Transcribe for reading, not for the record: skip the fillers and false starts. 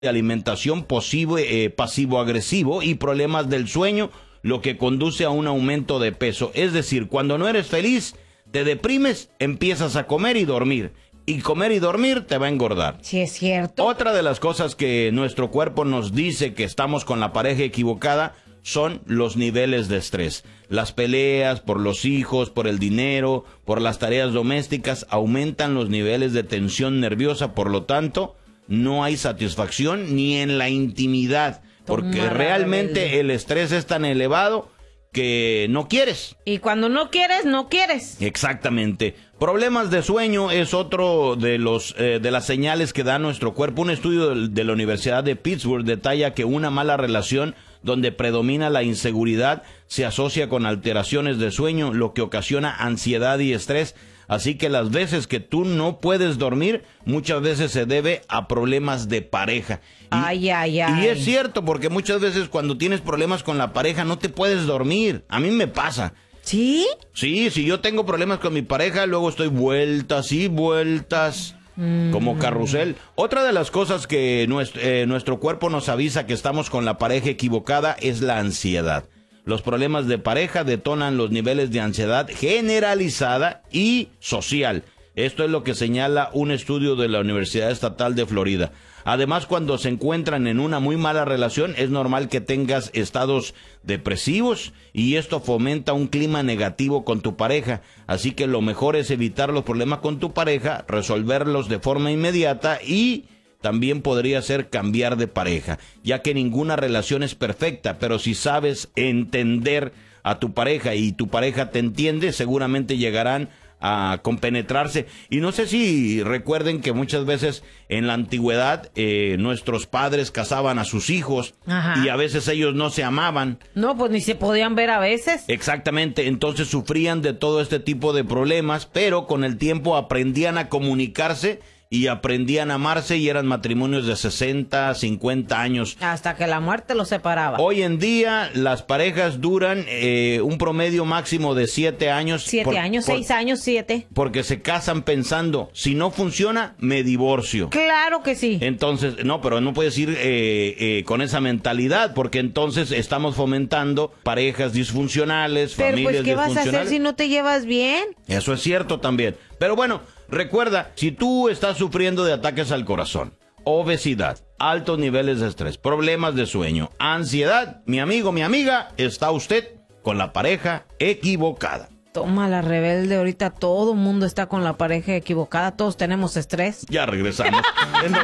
de alimentación pasivo-agresivo y problemas del sueño, lo que conduce a un aumento de peso. Es decir, cuando no eres feliz, te deprimes, empiezas a comer y dormir. Y comer y dormir te va a engordar. Sí, es cierto. Otra de las cosas que nuestro cuerpo nos dice que estamos con la pareja equivocada son los niveles de estrés. Las peleas por los hijos, por el dinero, por las tareas domésticas, aumentan los niveles de tensión nerviosa. Por lo tanto, no hay satisfacción ni en la intimidad. Porque realmente el estrés es tan elevado que no quieres. Y cuando no quieres, no quieres. Exactamente. Problemas de sueño es otro de las señales que da nuestro cuerpo. Un estudio de la Universidad de Pittsburgh detalla que una mala relación donde predomina la inseguridad se asocia con alteraciones de sueño, lo que ocasiona ansiedad y estrés. Así que las veces que tú no puedes dormir, muchas veces se debe a problemas de pareja. Y es cierto, porque muchas veces cuando tienes problemas con la pareja no te puedes dormir. A mí me pasa. ¿Sí? Sí, si yo tengo problemas con mi pareja, luego estoy vueltas y vueltas como carrusel. Otra de las cosas que nuestro cuerpo nos avisa que estamos con la pareja equivocada es la ansiedad. Los problemas de pareja detonan los niveles de ansiedad generalizada y social. Esto es lo que señala un estudio de la Universidad Estatal de Florida. Además, cuando se encuentran en una muy mala relación, es normal que tengas estados depresivos y esto fomenta un clima negativo con tu pareja. Así que lo mejor es evitar los problemas con tu pareja, resolverlos de forma inmediata y también podría ser cambiar de pareja, ya que ninguna relación es perfecta, pero si sabes entender a tu pareja y tu pareja te entiende, seguramente llegarán a compenetrarse. Y no sé si recuerden que muchas veces en la antigüedad nuestros padres casaban a sus hijos. Ajá. Y a veces ellos no se amaban. No, pues ni se podían ver a veces. Exactamente, entonces sufrían de todo este tipo de problemas, pero con el tiempo aprendían a comunicarse y aprendían a amarse y eran matrimonios de 60, 50 años. Hasta que la muerte los separaba. Hoy en día las parejas duran un promedio máximo de 7 años. 7 años, 6 años, 7. Porque se casan pensando, si no funciona, me divorcio. Claro que sí. Entonces, no, pero no puedes ir con esa mentalidad, porque entonces estamos fomentando parejas disfuncionales, pero familias disfuncionales. Pero pues, ¿qué vas a hacer si no te llevas bien? Eso es cierto también. Pero bueno, recuerda, si tú estás sufriendo de ataques al corazón, obesidad, altos niveles de estrés, problemas de sueño, ansiedad, mi amigo, mi amiga, está usted con la pareja equivocada. Toma la rebelde, ahorita todo el mundo está con la pareja equivocada, todos tenemos estrés. Ya regresamos.